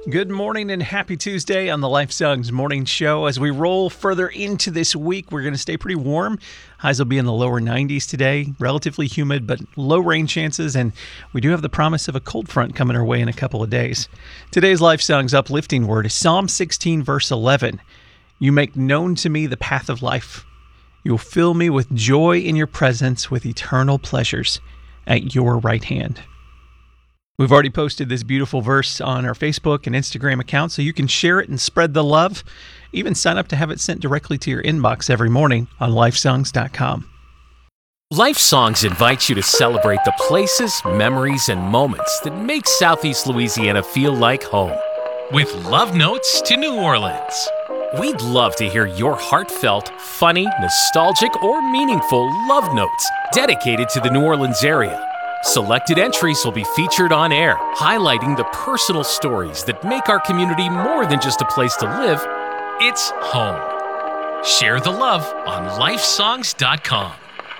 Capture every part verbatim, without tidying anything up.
Good morning and happy Tuesday on the Life Songs Morning Show. As we roll further into this week, we're going to stay pretty warm. Highs will be in the lower nineties today, relatively humid, but low rain chances, and we do have the promise of a cold front coming our way in a couple of days. Today's Life Songs uplifting word is Psalm sixteen, verse eleven. You make known to me the path of life. You will fill me with joy in your presence, with eternal pleasures at your right hand. We've already posted this beautiful verse on our Facebook and Instagram account, so you can share it and spread the love. Even sign up to have it sent directly to your inbox every morning on life songs dot com. Life Songs invites you to celebrate the places, memories, and moments that make Southeast Louisiana feel like home. With love notes to New Orleans. We'd love to hear your heartfelt, funny, nostalgic, or meaningful love notes dedicated to the New Orleans area. Selected entries will be featured on air, highlighting the personal stories that make our community more than just a place to live. It's home. Share the love on life songs dot com.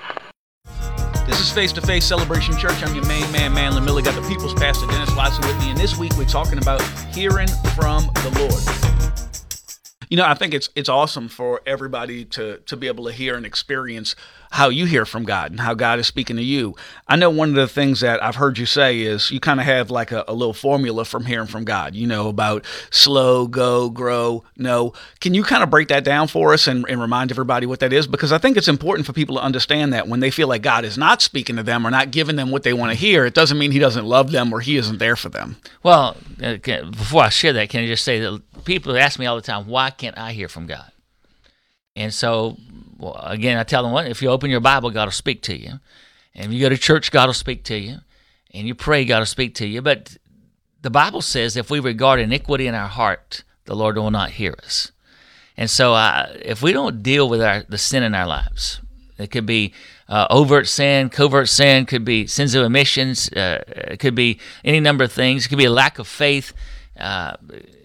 This is Face to Face Celebration Church. I'm your main man, Manly Miller. Got the People's Pastor, Dennis Watson, with me. And this week we're talking about hearing from the Lord. You know, I think it's it's awesome for everybody to to be able to hear and experience how you hear from God and how God is speaking to you. I know one of the things that I've heard you say is you kind of have like a, a little formula from hearing from God, you know, about slow, go, grow, no. Can you kind of break that down for us and, and remind everybody what that is? Because I think it's important for people to understand that when they feel like God is not speaking to them or not giving them what they want to hear, it doesn't mean he doesn't love them or he isn't there for them. Well, uh, can, before I share that, can I just say that people ask me all the time, why can't I hear from God? And so, well, again, I tell them, what, if you open your Bible, God will speak to you. And if you go to church, God will speak to you. And you pray, God will speak to you. But the Bible says if we regard iniquity in our heart, the Lord will not hear us. And so uh, if we don't deal with our the sin in our lives, it could be uh, overt sin, covert sin, could be sins of omissions, uh, it could be any number of things. It could be a lack of faith. Uh,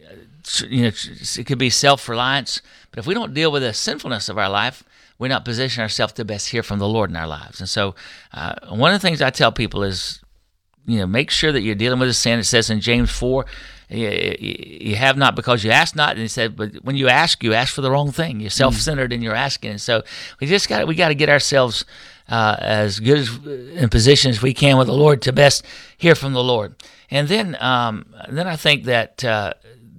you know, it could be self-reliance. But if we don't deal with the sinfulness of our life, we're not positioning ourselves to best hear from the Lord in our lives. And so uh, one of the things I tell people is, you know, make sure that you're dealing with a sin. It says in James four, you, you have not because you ask not. And he said, but when you ask, you ask for the wrong thing. You're self-centered in your asking. And so we just got we got to get ourselves uh, as good as, in position as we can with the Lord to best hear from the Lord. And then, um, then I think that uh,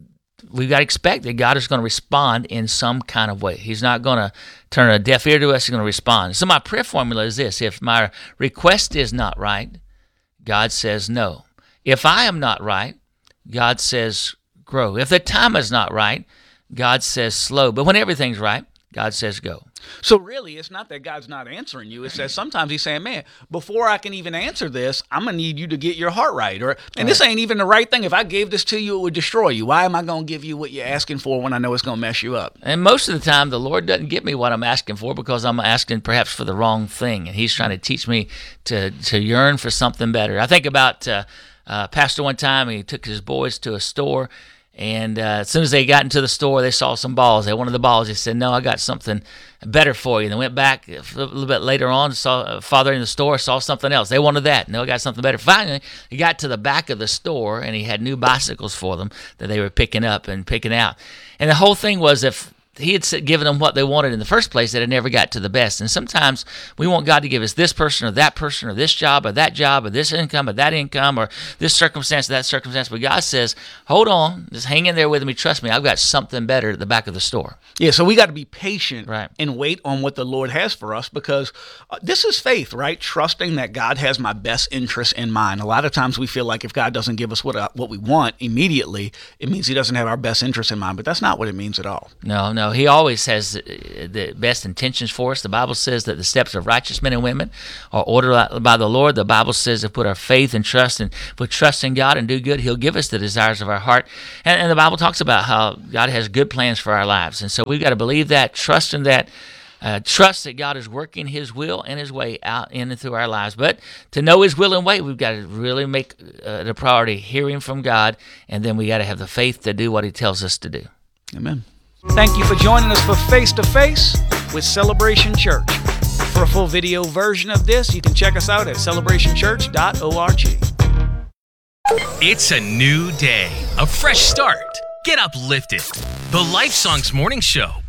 we've got to expect that God is going to respond in some kind of way. He's not going to turn a deaf ear to us. He's going to respond. So my prayer formula is this. If my request is not right, God says no. If I am not right, God says grow. If the time is not right, God says slow. But when everything's right, God says go. So really, it's not that God's not answering you. It's that sometimes he's saying, man, before I can even answer this, I'm going to need you to get your heart right. Or, and this ain't even the right thing. If I gave this to you, it would destroy you. Why am I going to give you what you're asking for when I know it's going to mess you up? And most of the time, the Lord doesn't give me what I'm asking for because I'm asking perhaps for the wrong thing. And he's trying to teach me to, to yearn for something better. I think about uh, uh, Pastor one time, he took his boys to a store. And uh, as soon as they got into the store, they saw some balls. They wanted the balls. He said, no, I got something better for you. And they went back a little bit later on, saw uh, father in the store, saw something else. They wanted that. No, I got something better. Finally, he got to the back of the store, and he had new bicycles for them that they were picking up and picking out. And the whole thing was if he had given them what they wanted in the first place, that it never got to the best. And sometimes we want God to give us this person or that person or this job or that job or this income or that income or this circumstance or that circumstance. But God says, hold on, just hang in there with me. Trust me, I've got something better at the back of the store. Yeah, so we got to be patient right. and wait on what the Lord has for us because uh, this is faith, right? Trusting that God has my best interest in mind. A lot of times we feel like if God doesn't give us what uh, what we want immediately, it means he doesn't have our best interest in mind. But that's not what it means at all. No, no. He always has the best intentions for us. The Bible says that the steps of righteous men and women are ordered by the Lord. The Bible says to put our faith and trust and put trust in God and do good, he'll give us the desires of our heart. And, and the Bible talks about how God has good plans for our lives. And so we've got to believe that, trust in that, uh, trust that God is working his will and his way out in and through our lives. But to know his will and way, we've got to really make uh, the priority hearing from God, and then we got to have the faith to do what he tells us to do. Amen. Thank you for joining us for Face to Face with Celebration Church. For a full video version of this, you can check us out at celebration church dot org. It's a new day. a fresh start. Get uplifted. The Life Songs Morning Show